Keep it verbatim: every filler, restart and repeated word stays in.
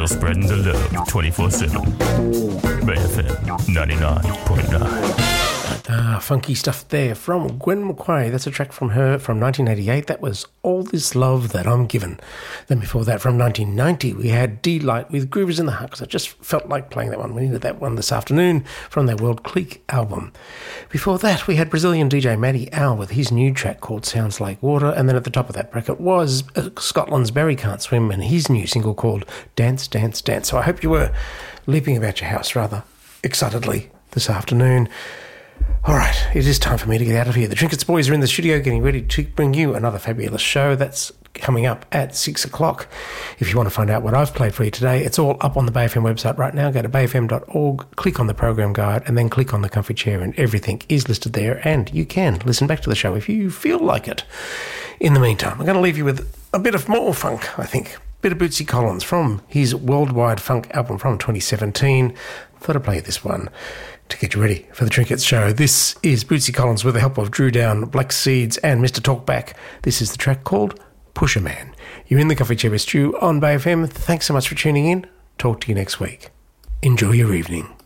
Still spreading the love twenty-four seven. Bay F M ninety-nine point nine. Ah, funky stuff there from Gwen McQuay. That's a track from her from nineteen eighty-eight. That was All This Love That I'm Given. Then before that, from nineteen ninety, we had D-Light with Groovers in the Heart, because I just felt like playing that one. We needed that one this afternoon from their World Clique album. Before that, we had Brazilian D J Matty Owl with his new track called Sounds Like Water. And then at the top of that bracket was uh, Scotland's Barry Can't Swim and his new single called Dance, Dance, Dance. So I hope you were leaping about your house rather excitedly this afternoon. All right, it is time for me to get out of here. The Trinkets Boys are in the studio getting ready to bring you another fabulous show. That's coming up at six o'clock. If you want to find out what I've played for you today, it's all up on the Bay F M website right now. Go to bay f m dot org, click on the program guide, and then click on the comfy chair, and everything is listed there, and you can listen back to the show if you feel like it. In the meantime, I'm going to leave you with a bit of more funk, I think. A bit of Bootsy Collins from his Worldwide Funk album from twenty seventeen. Thought I'd play this one to get you ready for the Trinkets show. This is Bootsy Collins with the help of Drew Down, Black Seeds and Mister Talkback. This is the track called Pusher Man. You're in the Coffee Chair with Stu on Bay F M. Thanks so much for tuning in. Talk to you next week. Enjoy your evening.